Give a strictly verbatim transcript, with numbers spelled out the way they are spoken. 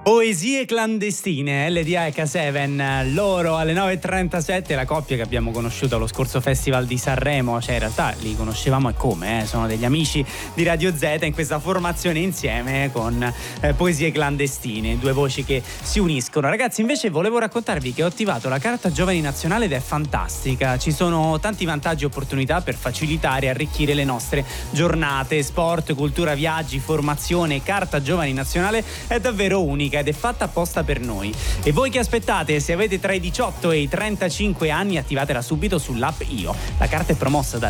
Poesie clandestine, L D A e K sette, loro alle nove e trentasette, la coppia che abbiamo conosciuto allo scorso Festival di Sanremo, cioè in realtà li conoscevamo e come, eh? Sono degli amici di Radio Z in questa formazione insieme con eh, Poesie clandestine, due voci che si uniscono. Ragazzi, invece volevo raccontarvi che ho attivato la carta Giovani Nazionale ed è fantastica, ci sono tanti vantaggi e opportunità per facilitare e arricchire le nostre giornate, sport, cultura, viaggi, formazione. Carta Giovani Nazionale è davvero unica ed è fatta apposta per noi. E voi che aspettate? Se avete tra i diciotto e i trentacinque anni, attivatela subito sull'app Io. La carta è promossa da